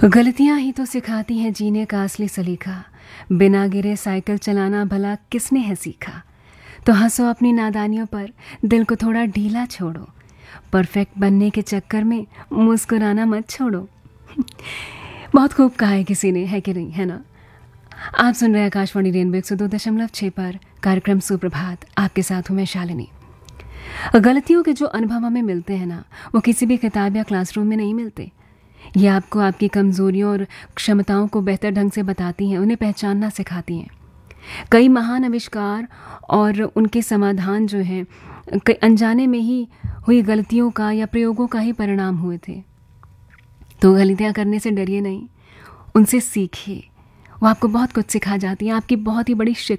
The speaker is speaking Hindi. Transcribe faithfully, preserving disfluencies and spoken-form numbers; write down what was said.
गलतियां ही तो सिखाती हैं जीने का असली सलीका। बिना गिरे साइकिल चलाना भला किसने है सीखा। तो हंसो अपनी नादानियों पर, दिल को थोड़ा ढीला छोड़ो। परफेक्ट बनने के चक्कर में मुस्कुराना मत छोड़ो। बहुत खूब कहा है किसी ने, है कि नहीं, है ना। आप सुन रहे हैं आकाशवाणी रेनबो एक सौ दो दशमलव छः पर कार्यक्रम सुप्रभात। आपके साथ हूँ मैं शालिनी। गलतियों के जो अनुभव हमें मिलते हैं ना, वो किसी भी किताब या क्लासरूम में नहीं मिलते। ये आपको आपकी कमज़ोरियों और क्षमताओं को बेहतर ढंग से बताती हैं, उन्हें पहचानना सिखाती हैं। कई महान आविष्कार और उनके समाधान जो हैं, कई अनजाने में ही हुई गलतियों का या प्रयोगों का ही परिणाम हुए थे। तो गलतियाँ करने से डरिए नहीं, उनसे सीखिए। वो आपको बहुत कुछ सिखा जाती हैं, आपकी बहुत ही बड़ी